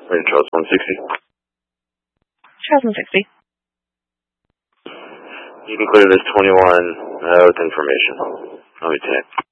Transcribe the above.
Charles 160. Charles 160. You can clear this 21 with information. I'll be 10.